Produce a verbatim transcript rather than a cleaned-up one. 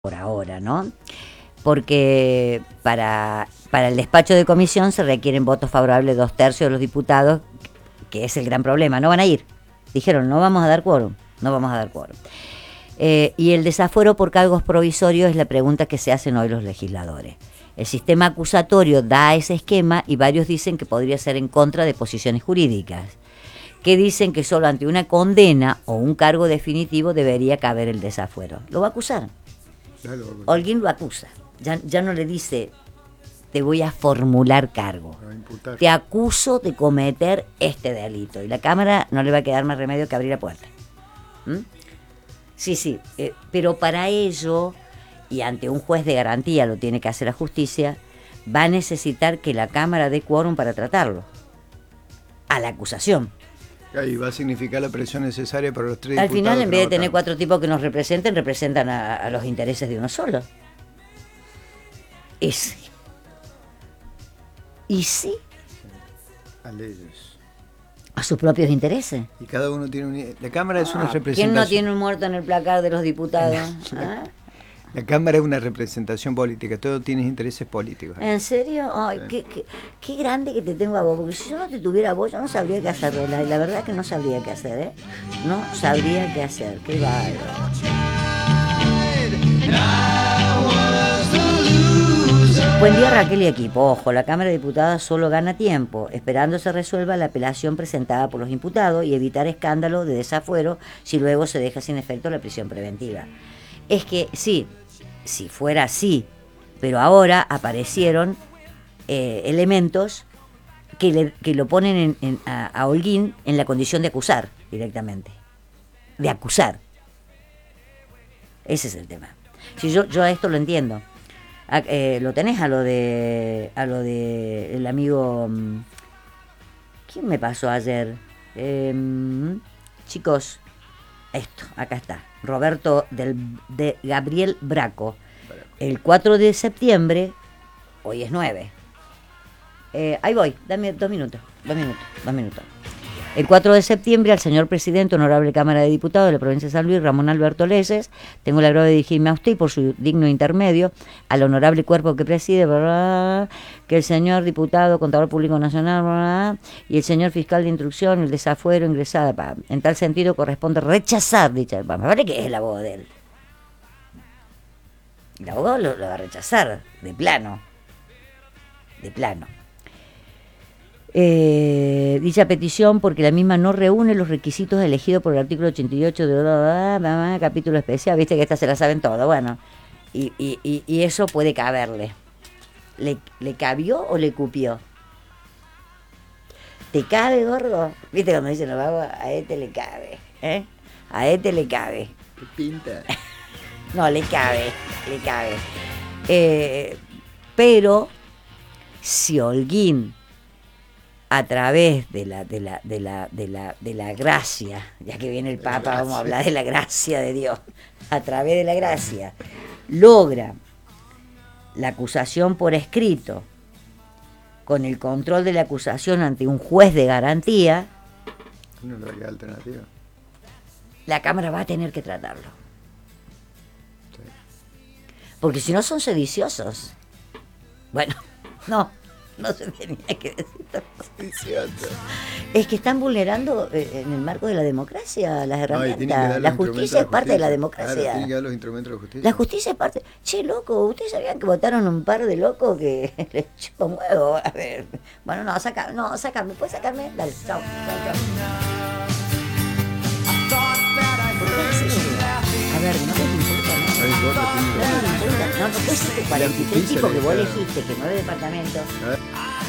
por ahora, ¿no? Porque para, para el despacho de comisión se requieren votos favorables de dos tercios de los diputados, que es el gran problema. No van a ir. Dijeron, no vamos a dar quórum, no vamos a dar quórum. Eh, y el desafuero por cargos provisorios es la pregunta que se hacen hoy los legisladores. El sistema acusatorio da ese esquema y varios dicen que podría ser en contra de posiciones jurídicas, que dicen que solo ante una condena o un cargo definitivo debería caber el desafuero. Lo va a acusar. Holguín lo acusa. Ya, ya no le dice, te voy a formular cargo. Te acuso de cometer este delito. Y la Cámara no le va a quedar más remedio que abrir la puerta. ¿Mm? Sí, sí. Eh, pero para ello, y ante un juez de garantía lo tiene que hacer la justicia, va a necesitar que la Cámara dé quórum para tratarlo. A la acusación. Y va a significar la presión necesaria para los tres Al diputados. Al final, en vez de tener votan. cuatro tipos que nos representen, representan a, a los intereses de uno solo. Y sí. Y sí. A leyes. A sus propios intereses. Y cada uno tiene un... La Cámara es una Ah, representación... ¿Quién no tiene un muerto en el placar de los diputados? ¿Ah? La Cámara es una representación política, todo tiene intereses políticos. ¿En serio? Ay, sí. qué, qué, qué grande que te tengo a vos, porque si yo no te tuviera a vos, yo no sabría qué hacer. La, la verdad que no sabría qué hacer, ¿eh? No sabría qué hacer, qué bárbaro. Buen día, Raquel y equipo. Ojo, la Cámara de Diputados solo gana tiempo, esperando se resuelva la apelación presentada por los imputados y evitar escándalo de desafuero si luego se deja sin efecto la prisión preventiva. Es que sí, si fuera así, pero ahora aparecieron eh, elementos que, le, que lo ponen en, en, a, a Holguín en la condición de acusar directamente, de acusar. Ese es el tema. Si yo, yo a esto lo entiendo. A, eh, lo tenés a lo de a lo de el amigo, ¿quién me pasó ayer? Eh, chicos, esto, acá está. Roberto del, de Gabriel Braco. El cuatro de septiembre, hoy es nueve. Eh, ahí voy, dame dos minutos, dos minutos, dos minutos. El cuatro de septiembre, al señor presidente, honorable Cámara de Diputados de la provincia de San Luis, Ramón Alberto Leyes, tengo el agrado de dirigirme a usted y por su digno intermedio, al honorable cuerpo que preside, bla, bla, que el señor diputado, contador público nacional, bla, bla, y el señor fiscal de instrucción, el desafuero ingresada, bla, en tal sentido corresponde rechazar dicha. Me parece que es el abogado de él. El abogado lo, lo va a rechazar, de plano. De plano. Eh, dicha petición porque la misma no reúne los requisitos elegidos por el artículo ochenta y ocho de bla, bla, bla, bla, capítulo especial, viste que estas se la saben todo, bueno, y, y, y, y eso puede caberle. ¿Le, ¿Le cabió o le cupió? ¿Te cabe, gordo? Viste cuando dicen los vagos, a este le cabe, ¿eh? A este le cabe. ¿Qué pinta? No, le cabe, le cabe. Eh, pero si Holguín, a través de la, de la, de la, de la, de la gracia, ya que viene el Papa, vamos a hablar de la gracia de Dios, a través de la gracia, logra la acusación por escrito, con el control de la acusación ante un juez de garantía, no le queda alternativa. La Cámara va a tener que tratarlo. Sí. Porque si no son sediciosos. Bueno, no. No se tenía que decir. Es que están vulnerando eh, en el marco de la democracia las herramientas. No, la justicia es parte de la democracia. Claro, tiene que dar los instrumentos de la justicia. La justicia es parte. Che, loco, ¿ustedes sabían que votaron un par de locos que les chupa un huevo? A ver. Bueno, no, saca, no, sácame. ¿Puedes sacarme? Dale, chao, chao, chao. A ver, no te importa, ¿no? No te importa. No, no, porque es cuarenta y tres tipos que vos elegiste, que nueve departamentos.